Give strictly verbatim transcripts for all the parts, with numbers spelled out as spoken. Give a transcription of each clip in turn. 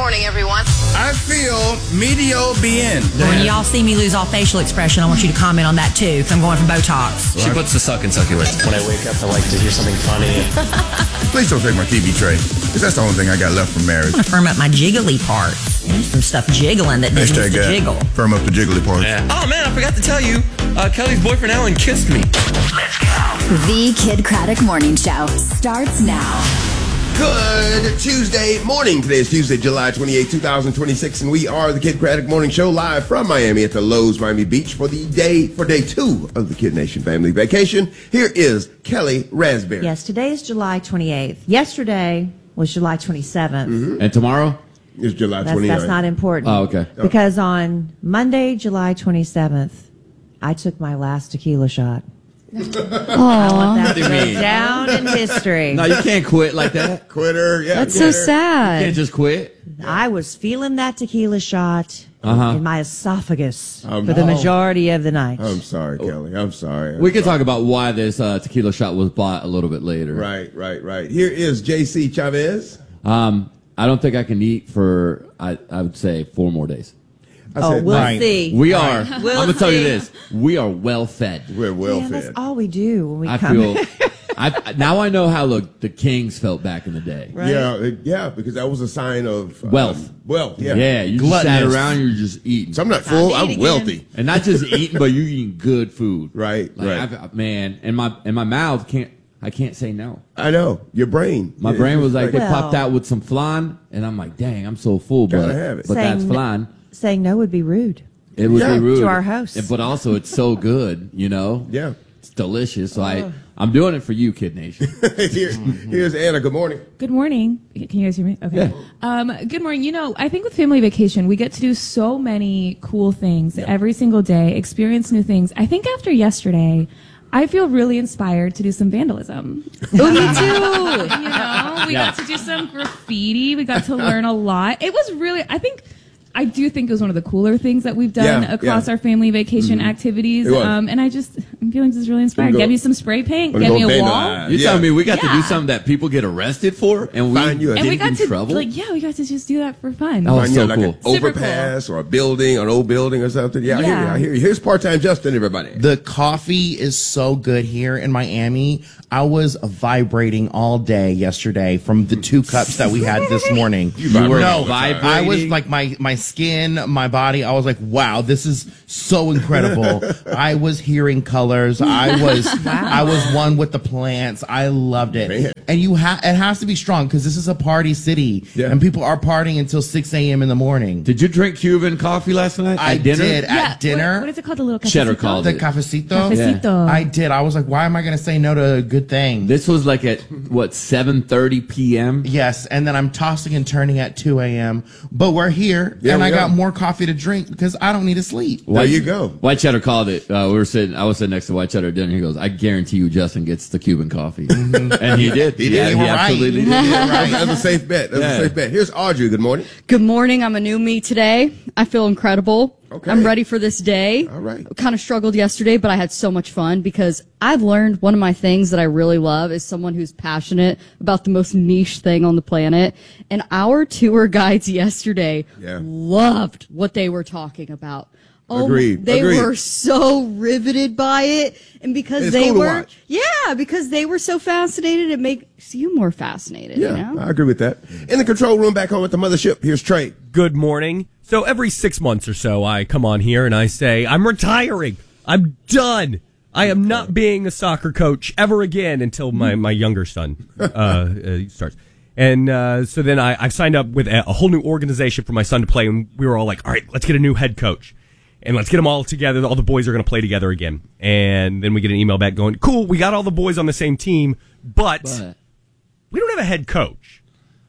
morning, everyone. I feel medio bien. When y'all see me lose all facial expression, I want you to comment on that too, because I'm going for Botox. She puts the suck in succulents. When I wake up, I like to hear something funny. Please don't take my T V tray, because that's the only thing I got left from marriage. I want to firm up my jiggly parts. Some stuff jiggling that didn't Hashtag used to jiggle. Firm up the jiggly parts. Yeah. Oh, man, I forgot to tell you. Uh, Kelly's boyfriend, Alan, kissed me. Let's go. The Kid Craddock Morning Show starts now. Good Tuesday morning. Today is Tuesday, July twenty-eighth, twenty twenty-six, and we are the Kid Craddock Morning Show live from Miami at the Lowe's Miami Beach for the day for day two of the Kid Nation Family Vacation. Here is Kelly Raspberry. Yes, today is July twenty-eighth. Yesterday was July twenty-seventh. Mm-hmm. And tomorrow? It's July That's, twenty-ninth. that's not important. Oh, okay. Because on Monday, July twenty-seventh, I took my last tequila shot. I want that to go down in history. No, you can't quit like that. Quitter, yeah. That's quitter. so sad. You can't just quit. I was feeling that tequila shot Uh-huh. in my esophagus Um, for the oh. majority of the night. I'm sorry, Kelly. I'm sorry. I'm We can sorry. talk about why this uh, tequila shot was bought a little bit later. Right, right, right. Here is J C Chavez. Um, I don't think I can eat for, I, I would say, four more days. I Oh, said, we'll right. see. We are, We'll I'm going to tell you see. this, we are well fed. We're well Man, fed. that's all we do when we I come. feel, I, now I know how look, the Kings felt back in the day. Right? Yeah, it- yeah, because that was a sign of um, Wealth. Wealth, yeah. Yeah, you just sat Gluttonous. around, you're just eating. So I'm not full. Time to I'm eat wealthy. again. And not just eating, but you're eating good food. Right, Like, right. I've, man, and my, and my mouth can't, I can't say no. I know your brain. My Yeah, brain it's was like, they Well- popped out with some flan, and I'm like, dang, I'm so full, but, Gotta have it. but that's Saying- flan. Saying no would be rude. It would Yeah. be rude To our host. And- but also it's so good, you know. Yeah. It's delicious. So I, I'm doing it for you, Kid Nation. Here, here's Anna. Good morning. Good morning. Can you guys hear me? Okay. Yeah. Um, good morning. You know, I think with Family Vacation, we get to do so many cool things every single day, experience new things. I think after yesterday, I feel really inspired to do some vandalism. Oh, me too. You know, we Yeah. got to do some graffiti. We got to learn a lot. It was really, I think, I do think it was one of the cooler things that we've done Yeah, across yeah. our family vacation activities. It was. Um, and I just, I'm feeling just really inspired. Wanna go- Get me some spray paint. wanna Get go me a wall. vandalize. You Yeah. telling me we got to do Yeah. something that people get arrested for, and we Find you a- And we didn't got get in to, trouble? like, yeah, we got to just do that for fun. Oh, Find you so like cool. an Super overpass or a building, an old building or something. Yeah, I hear you. Yeah. I hear you. Here's part-time Justin, everybody. The coffee is so good here in Miami. I was vibrating all day yesterday from the two cups that we had this morning. You vibrate were all the time. vibrating? I was like my my skin, my body. I was like, wow, this is so incredible. I was hearing colors. I was I was one with the plants. I loved it. Man. And you ha- it has to be strong because this is a party city, Yeah. and people are partying until six a.m. in the morning. Did you drink Cuban coffee last night I at dinner? did Yeah, at dinner. What, what is it called? The little Cheddar cafecito? called The it. cafecito. Cafecito. I did. I was like, why am I going to say no to a good thing? This was like at what seven thirty p.m. Yes, and then I'm tossing and turning at two a.m. But we're here, Yeah, and we I got are. more coffee to drink because I don't need to sleep. There you go. White Cheddar called it. Uh, we were sitting. I was sitting next to White Cheddar at dinner. He goes, "I guarantee you, Justin gets the Cuban coffee," and he did. He did. Yeah, You he were right. absolutely did. That's, that's a safe bet. That's Yeah. a safe bet. Here's Audrey. Good morning. Good morning. I'm a new me today. I feel incredible. Okay. I'm ready for this day. All right. Kind of struggled yesterday, but I had so much fun because I've learned one of my things that I really love is someone who's passionate about the most niche thing on the planet. And our tour guides yesterday Yeah. loved what they were talking about. Oh, Agreed. They Agreed. were so riveted by it. And because It's they cool to were, watch. yeah, because they were so fascinated, it makes you more fascinated, Yeah, you know? I agree with that. In the control room back home at the mothership, here's Trey. Good morning. So every six months or so, I come on here and I say, I'm retiring. I'm done. I am not being a soccer coach ever again until my, my younger son uh, uh, starts. And uh, so then I, I've signed up with a, a whole new organization for my son to play, and we were all like, all right, let's get a new head coach. And let's get them all together. All the boys are going to play together again. And then we get an email back going, cool, we got all the boys on the same team, but, But we don't have a head coach.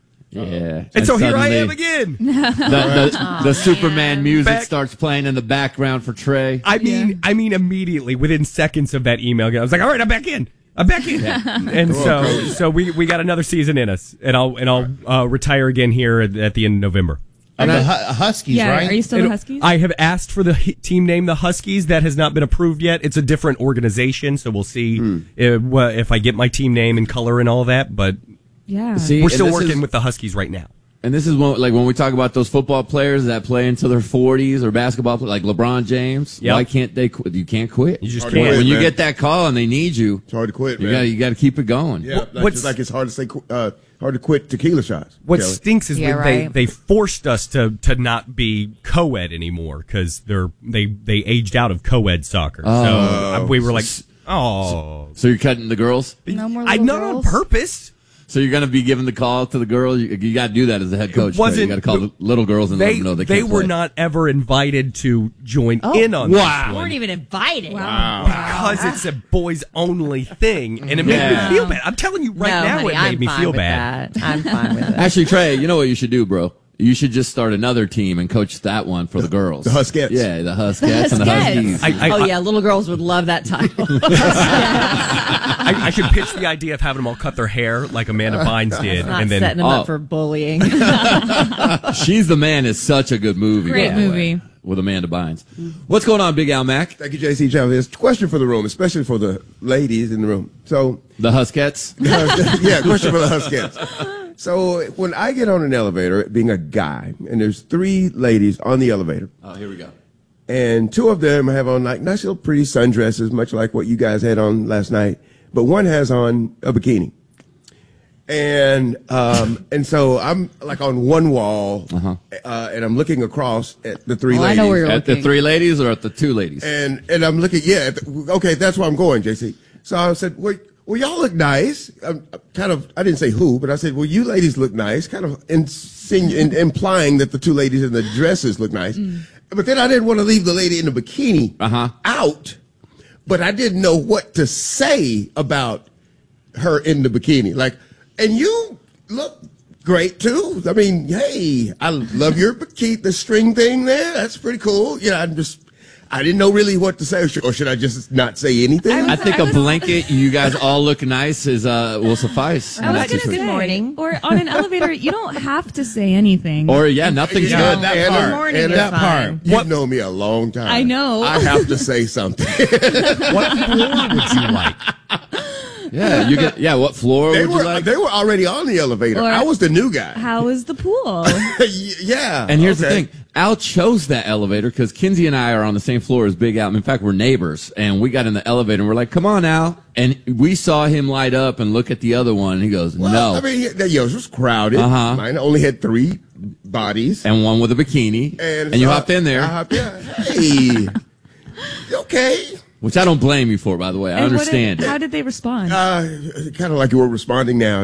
yeah, And, so here I suddenly am again. The, the, the Superman music Back- starts playing in the background for Trey. I mean, I mean, immediately within seconds of that email, I was like, "All right, I'm back in. I'm back in." And so, so we, we got another season in us, and I'll and I'll uh, retire again here at, at the end of November. And the Hu- Huskies, Yeah, right? are you still the Huskies? I have asked for the h- team name, the Huskies. That has not been approved yet. It's a different organization, so we'll see if, well, if I get my team name and color and all that. But Yeah. See, we're and still this working is- with the Huskies right now. And this is when, like when we talk about those football players that play into their forties or basketball players, like LeBron James. Yep. Why can't they quit? You can't quit. You just Hard can't. to quit, When you man. get that call and they need you, It's hard to quit, you man. got you got to keep it going. Yeah, like, What's- just like it's hard to say, uh, hard to quit tequila shots. What Kelly. stinks is Yeah, when they, right. they forced us to, to not be co-ed anymore because they're they they aged out of co-ed soccer. So uh, we were like, oh, So you're cutting the girls. No more I little not on girls. purpose. So you're going to be giving the call to the girls. You, you got to do that as the head coach. wasn't- you got to call the little girls and let They them know they, they can't were play. not ever invited to join Oh. in on Wow. this We one. weren't even invited. Because it's a boys only thing, and it made Yeah. me feel bad. I'm telling you right no, now, honey, it made I'm me fine feel with bad. that. I'm fine with it. Actually, Trey, you know what you should do, bro? You should just start another team and coach that one for the girls. the Huskettes. Yeah, the Huskettes and the Huskettes. Huskies. I, I, Oh yeah, little girls would love that title. I, I should pitch the idea of having them all cut their hair like Amanda Bynes did, Not and then setting them Oh. up for bullying. She's the Man is such a good movie. Great by the way, movie. with Amanda Bynes. What's going on, Big Al Mac? Thank you, J C. Chavez. Question for the room, especially for the ladies in the room. So, The Huskettes? yeah, question for the Huskettes. So, when I get on an elevator, being a guy, and there's three ladies on the elevator, Oh, here we go. and two of them have on like nice little pretty sundresses, much like what you guys had on last night, but one has on a bikini. And um, and so I'm like on one wall, Uh-huh. uh, and I'm looking across at the three Oh, I ladies. know where you're At the looking. three ladies or at the two ladies? And and I'm looking, yeah, at the, okay, that's where I'm going, J C. So I said, well, well y'all look nice. I'm, I'm kind of, I didn't say who, but I said, well, you ladies look nice, kind of insinu- in, implying that the two ladies in the dresses look nice. But then I didn't want to leave the lady in the bikini Uh-huh. out, but I didn't know what to say about her in the bikini. Like, and you look great too. I mean, hey, I love your bikini, the string thing there. That's pretty cool. You know, I'm just, I didn't know really what to say, or should, or should I just not say anything? I think a blanket, you guys all look nice, is uh will suffice. in I was that gonna situation. say, morning. or on an elevator, you don't have to say anything. Or, yeah, nothing's Yeah, good. that Anna, part. Good morning Anna, is that fine. part. You've known me a long time. I know. I have to say something. what floor would you like? Yeah, you get, yeah, what floor they would were you like? they were already on the elevator. Or- I was the new guy. How is the pool? Yeah. And here's okay. the thing. Al chose that elevator because Kinsey and I are on the same floor as Big Al. In fact, we're neighbors. And we got in the elevator and we're like, come on, Al. And we saw him light up and look at the other one. And he goes, Well, no. I mean, the- yours was crowded. Uh-huh. Mine only had three bodies. And one with a bikini. And, And you so hopped in there. I hopped in. Hey. Okay. Which I don't blame you for, by the way. I And what did- understand it. how did they respond? Uh, kind of like you were responding now.